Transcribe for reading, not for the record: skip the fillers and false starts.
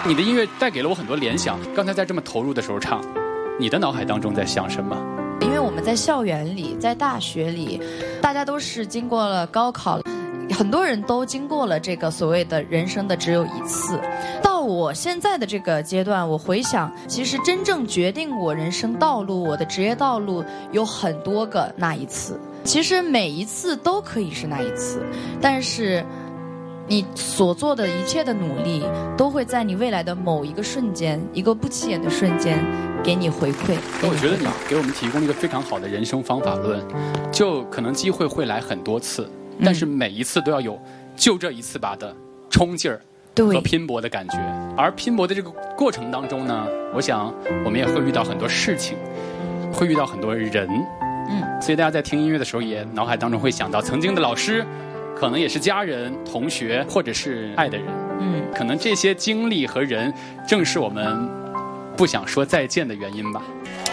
你的音乐带给了我很多联想。刚才在这么投入的时候唱，你的脑海当中在想什么？ 因为我们在校园里，在大学里，大家都是经过了高考，很多人都经过了这个所谓的人生的只有一次。到我现在的这个阶段，我回想，其实真正决定我人生道路、我的职业道路有很多个那一次。其实每一次都可以是那一次，但是你所做的一切的努力，都会在你未来的某一个瞬间，一个不起眼的瞬间，给你回馈。 我觉得你给我们提供了一个非常好的人生方法论，就可能机会会来很多次，但是每一次都要有就这一次吧的冲劲儿和拼搏的感觉。而拼搏的这个过程当中呢，我想我们也会遇到很多事情，会遇到很多人。所以大家在听音乐的时候，也脑海当中会想到曾经的老师，可能也是家人、同学，或者是爱的人。可能这些经历和人，正是我们不想说再见的原因吧。